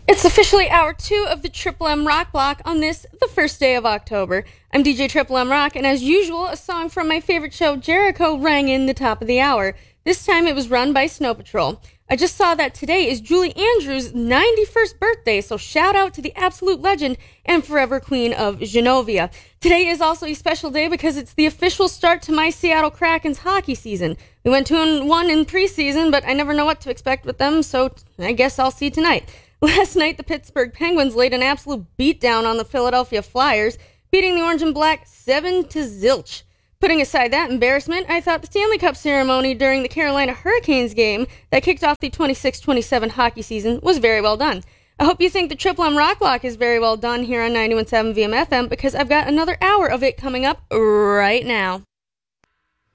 It's officially hour 2 of the Triple M Rock Block on this, the first day of October. I'm DJ Triple M Rock, and as usual, a song from my favorite show, Jericho, rang in the top of the hour. This time it was run by Snow Patrol. I just saw that today is Julie Andrews' 91st birthday, so shout out to the absolute legend and forever queen of Genovia. Today is also a special day because it's the official start to my Seattle Kraken's hockey season. We went 2-1 in preseason, but I never know what to expect with them, so I guess I'll see tonight. Last night, the Pittsburgh Penguins laid an absolute beatdown on the Philadelphia Flyers, beating the Orange and Black 7-0. Putting aside that embarrassment, I thought the Stanley Cup ceremony during the Carolina Hurricanes game that kicked off the 26-27 hockey season was very well done. I hope you think the Triple M Rock Block is very well done here on 91.7 VMFM because I've got another hour of it coming up right now.